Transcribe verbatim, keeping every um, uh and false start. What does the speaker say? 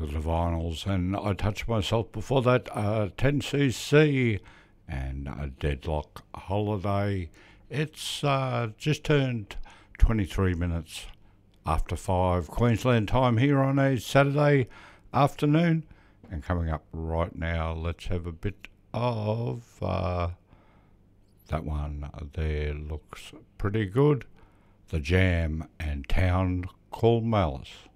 the Divinals, and I touched myself before that, uh, ten C C and a Deadlock Holiday. It's uh, just turned twenty-three minutes after five Queensland time here on a Saturday afternoon, and coming up right now, let's have a bit of uh, that one there. Looks pretty good. The Jam and Town Called Malice.